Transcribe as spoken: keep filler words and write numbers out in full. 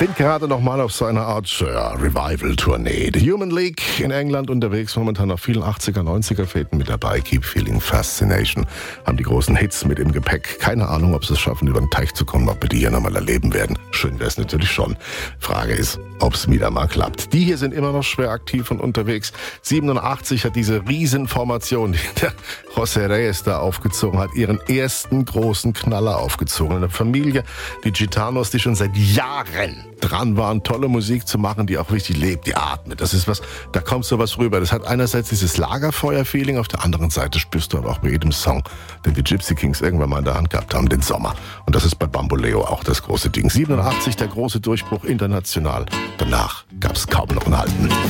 sind gerade noch mal auf so einer Art ja, Revival-Tournee. The Human League in England unterwegs, momentan auf vielen achtziger, neunziger Fäden mit dabei. Keep Feeling Fascination, haben die großen Hits mit im Gepäck. Keine Ahnung, ob sie es schaffen, über den Teich zu kommen, ob wir die hier nochmal erleben werden. Schön wäre es natürlich schon. Frage ist, ob es wieder mal klappt. Die hier sind immer noch schwer aktiv und unterwegs. siebenundachtzig hat diese Riesenformation, die der José Reyes da aufgezogen hat, ihren ersten großen Knaller aufgezogen. Eine Familie, die Gitanos, die schon seit Jahren dran waren, tolle Musik zu machen, die auch richtig lebt, die atmet. Das ist was, da kommt sowas rüber. Das hat einerseits dieses Lagerfeuer-Feeling, auf der anderen Seite spürst du aber auch bei jedem Song, den die Gypsy Kings irgendwann mal in der Hand gehabt haben, den Sommer. Und das ist bei Bamboleo auch das große Ding. siebenundachtzig, der große Durchbruch international. Danach gab's kaum noch ein Halten.